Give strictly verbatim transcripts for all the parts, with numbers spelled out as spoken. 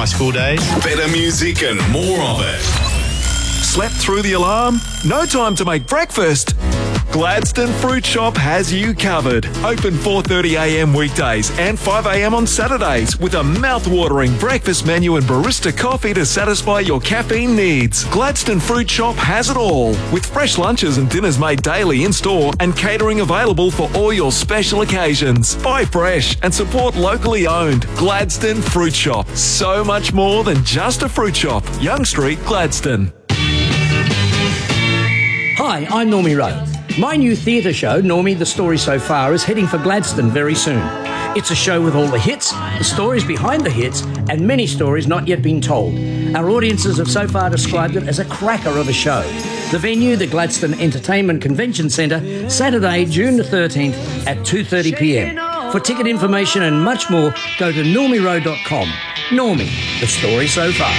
my school days. Better music and more of it. Slept through the alarm? No time to make breakfast? Gladstone Fruit Shop has you covered. Open four thirty a m weekdays and five a m on Saturdays with a mouth-watering breakfast menu and barista coffee to satisfy your caffeine needs. Gladstone Fruit Shop has it all, with fresh lunches and dinners made daily in-store and catering available for all your special occasions. Buy fresh and support locally owned. Gladstone Fruit Shop. So much more than just a fruit shop. Young Street, Gladstone. Hi, I'm Normie Rowe. My new theatre show, Normie, The Story So Far, is heading for Gladstone very soon. It's a show with all the hits, the stories behind the hits, and many stories not yet been told. Our audiences have so far described it as a cracker of a show. The venue, the Gladstone Entertainment Convention Centre, Saturday, June the thirteenth at two thirty p m. For ticket information and much more, go to normie rowe dot com. Normie, The Story So Far.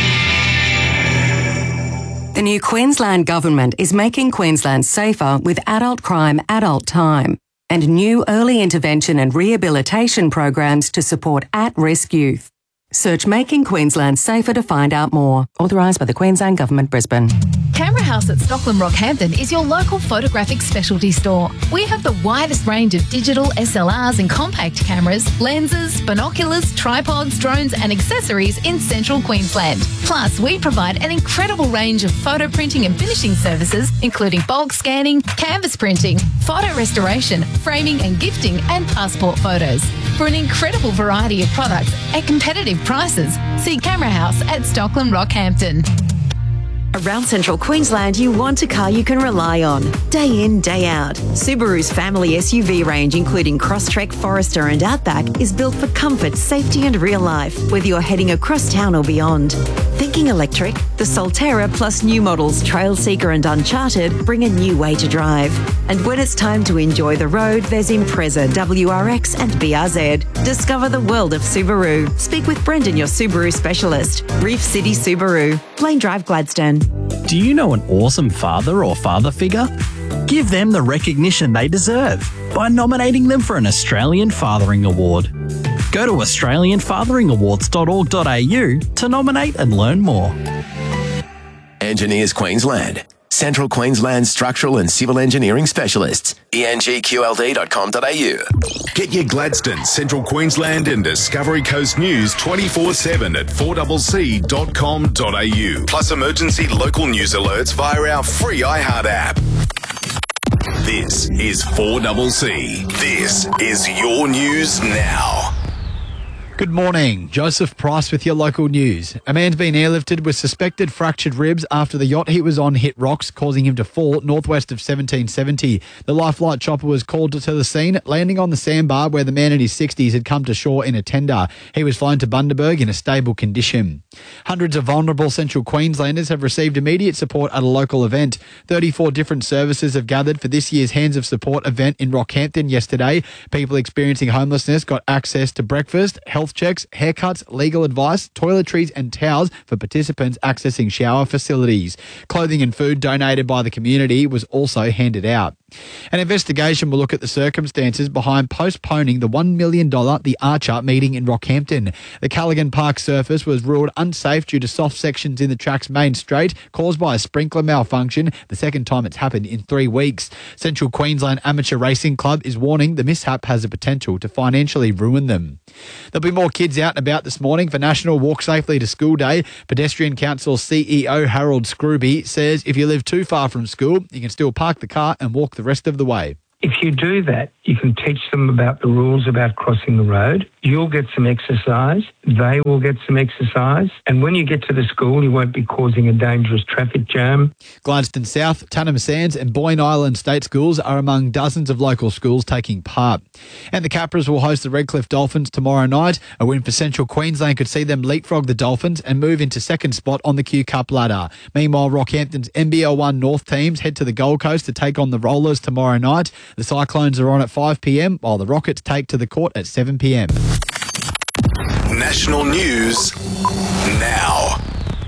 The new Queensland Government is making Queensland safer with adult crime, adult time, and new early intervention and rehabilitation programs to support at-risk youth. Search Making Queensland Safer to find out more. Authorised by the Queensland Government, Brisbane. Camera House at Stockland Rockhampton is your local photographic specialty store. We have the widest range of digital S L Rs and compact cameras, lenses, binoculars, tripods, drones and accessories in central Queensland. Plus, we provide an incredible range of photo printing and finishing services, including bulk scanning, canvas printing, photo restoration, framing and gifting, and passport photos. For an incredible variety of products at competitive prices, see Camera House at Stockland Rockhampton. Around Central Queensland, you want a car you can rely on. Day in, day out. Subaru's family S U V range, including Crosstrek, Forester and Outback, is built for comfort, safety and real life, whether you're heading across town or beyond. Thinking electric? The Solterra plus new models Trailseeker and Uncharted bring a new way to drive. And when it's time to enjoy the road, there's Impreza, W R X and B R Z. Discover the world of Subaru. Speak with Brendan, your Subaru specialist. Reef City Subaru. Plain Drive, Gladstone. Do you know an awesome father or father figure? Give them the recognition they deserve by nominating them for an Australian Fathering Award. Go to australian fathering awards dot org dot a u to nominate and learn more. Engineers Queensland. Central Queensland Structural and Civil Engineering Specialists. E N G Q L D dot com dot a u. Get your Gladstone, Central Queensland and Discovery Coast news twenty-four seven at four c c dot com dot a u. Plus emergency local news alerts via our free iHeart app. This is four C C. This is your news now. Good morning. Joseph Price with your local news. A man's been airlifted with suspected fractured ribs after the yacht he was on hit rocks, causing him to fall northwest of seventeen seventy. The Lifelight chopper was called to the scene, landing on the sandbar where the man in his sixties had come to shore in a tender. He was flown to Bundaberg in a stable condition. Hundreds of vulnerable Central Queenslanders have received immediate support at a local event. thirty-four different services have gathered for this year's Hands of Support event in Rockhampton yesterday. People experiencing homelessness got access to breakfast, health checks, haircuts, legal advice, toiletries and towels for participants accessing shower facilities. Clothing and food donated by the community was also handed out. An investigation will look at the circumstances behind postponing the one million dollars The Archer meeting in Rockhampton. The Callaghan Park surface was ruled unsafe due to soft sections in the track's main straight caused by a sprinkler malfunction, the second time it's happened in three weeks. Central Queensland Amateur Racing Club is warning the mishap has the potential to financially ruin them. There'll be more kids out and about this morning for National Walk Safely to School Day. Pedestrian Council C E O Harold Scrooby says if you live too far from school, you can still park the car and walk the rest of the way. If you do that, you can teach them about the rules about crossing the road. You'll get some exercise. They will get some exercise. And when you get to the school, you won't be causing a dangerous traffic jam. Gladstone South, Tannum Sands and Boyne Island State Schools are among dozens of local schools taking part. And the Capras will host the Redcliffe Dolphins tomorrow night. A win for Central Queensland could see them leapfrog the Dolphins and move into second spot on the Q Cup ladder. Meanwhile, Rockhampton's N B L one North teams head to the Gold Coast to take on the Rollers tomorrow night. The Cyclones are on at five p m, while the Rockets take to the court at seven p m. National news now.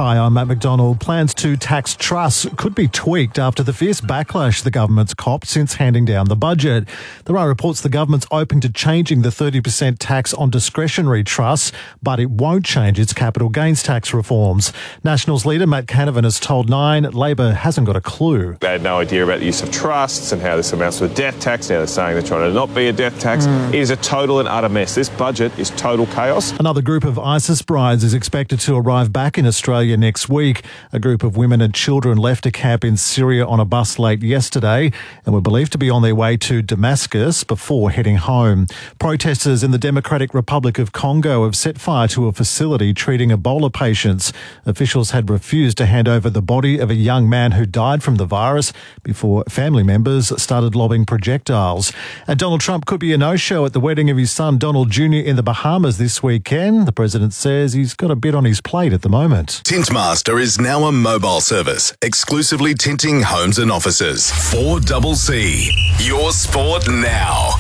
Hi, I'm Matt McDonald. Plans to tax trusts could be tweaked after the fierce backlash the government's copped since handing down the budget. The Rai reports the government's open to changing the thirty percent tax on discretionary trusts, but it won't change its capital gains tax reforms. Nationals leader Matt Canavan has told Nine Labor hasn't got a clue. They had no idea about the use of trusts and how this amounts to a death tax. Now they're saying they're trying to not be a death tax. Mm. It is a total and utter mess. This budget is total chaos. Another group of ISIS brides is expected to arrive back in Australia next week. A group of women and children left a camp in Syria on a bus late yesterday and were believed to be on their way to Damascus before heading home. Protesters in the Democratic Republic of Congo have set fire to a facility treating Ebola patients. Officials had refused to hand over the body of a young man who died from the virus before family members started lobbing projectiles. And Donald Trump could be a no-show at the wedding of his son Donald Junior in the Bahamas this weekend. The president says he's got a bit on his plate at the moment. Tintmaster is now a mobile service, exclusively tinting homes and offices. four C C, your sport now.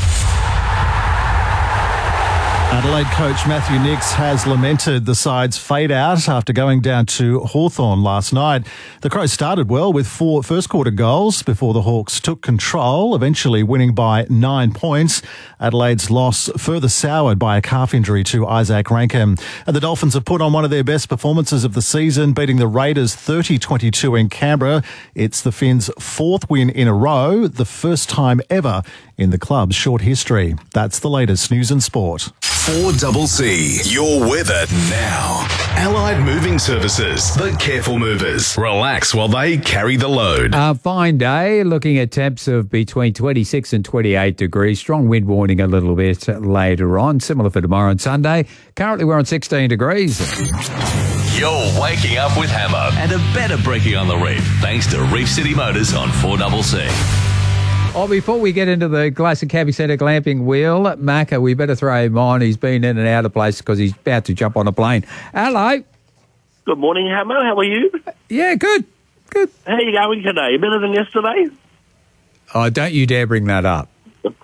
Adelaide coach Matthew Nicks has lamented the side's fade out after going down to Hawthorn last night. The Crows started well with four first quarter goals before the Hawks took control, eventually winning by nine points. Adelaide's loss further soured by a calf injury to Isaac Rankin. And the Dolphins have put on one of their best performances of the season, beating the Raiders thirty twenty-two in Canberra. It's the Finns' fourth win in a row, the first time ever in the club's short history. That's the latest news and sport. four C C, your weather now. Allied Moving Services, the careful movers. Relax while they carry the load. A fine day, looking at temps of between twenty-six and twenty-eight degrees. Strong wind warning a little bit later on. Similar for tomorrow and Sunday. Currently we're on sixteen degrees. You're waking up with Hammer and a better brekkie on the reef, thanks to Reef City Motors on four C C. Oh, before we get into the Glass and Camping Centre glamping wheel, Macca, we better throw him on. He's been in and out of places because he's about to jump on a plane. Hello. Good morning, Hammer. How are you? Yeah, good. Good. How are you going today? Better than yesterday? Oh, don't you dare bring that up.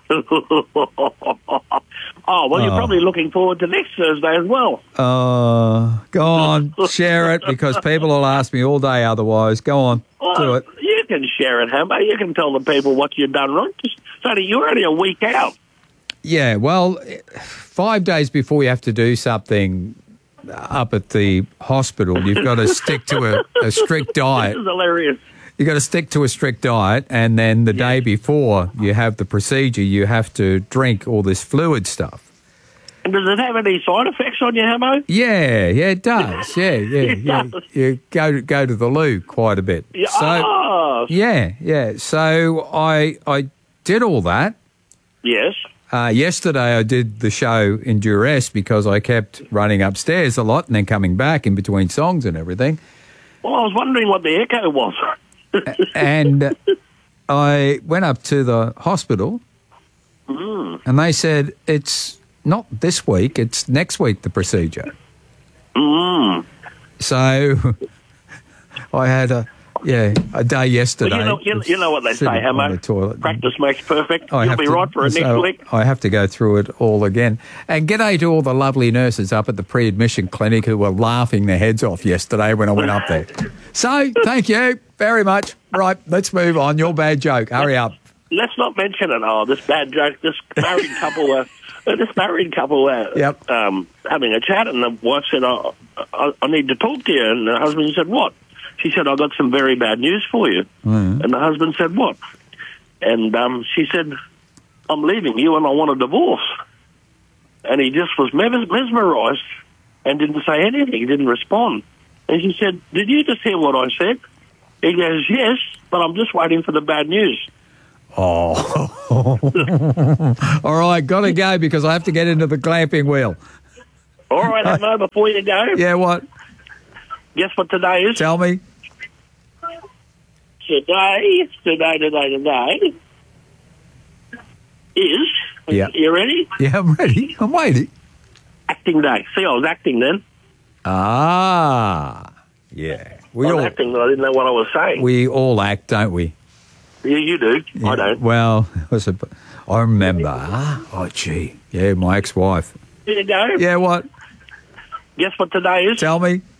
Oh, well, you're Oh. probably looking forward to next Thursday as well. Uh, go on, share it, because people will ask me all day otherwise. Go on, Well, do it. You can share it, Hammer. You can tell the people what you've done wrong. Just, so that you're only a week out. Yeah, well, five days before you have to do something up at the hospital, you've got to stick to a, a strict diet. This is hilarious. You've got to stick to a strict diet, and then the day before you have the procedure, you have to drink all this fluid stuff. And does it have any side effects on you, Hammer? Yeah, yeah, it does. Yeah, yeah, It yeah. does. You go to, go to the loo quite a bit. Yeah, So, oh. yeah, yeah. So I I did all that. Yes. Uh, yesterday I did the show in duress because I kept running upstairs a lot and then coming back in between songs and everything. Well, I was wondering what the echo was. And I went up to the hospital Mm. and they said, it's not this week, it's next week, the procedure. Mm. So I had a, yeah, a day yesterday. Well, you know, you, know- you know what they say, sitting on Hammer. the toilet. Practice makes perfect. I You'll have be to- right for it so next week. I have to go through it all again. And g'day to all the lovely nurses up at the pre-admission clinic who were laughing their heads off yesterday when I went up there. So, thank you very much. Right, let's move on. Your bad joke. Hurry up. Let's not mention it. Oh, this bad joke. This married couple, uh, uh, this married couple, uh, Yep. um, having a chat, and the wife said, oh, I, I need to talk to you. And the husband said, what? She said, I got some very bad news for you. Mm. And the husband said, what? And um, she said, I'm leaving you and I want a divorce. And he just was mes- mesmerised and didn't say anything. He didn't respond. And she said, did you just hear what I said? He goes, yes, but I'm just waiting for the bad news. Oh. All right, got to go because I have to get into the glamping wheel. All right, Emma, before you go. Yeah, what? Guess what today is? Tell me. Today, today, today, today is, Yeah. you ready? Yeah, I'm ready. I'm waiting. Acting day. See, I was acting then. Ah, yeah. We I was all acting, but I didn't know what I was saying. we all act, don't we? Yeah, you do. I don't. Well, what's it- I remember. Ah, oh, gee. Yeah, my ex-wife. Here you go. Yeah, what? Guess what today is? Tell me.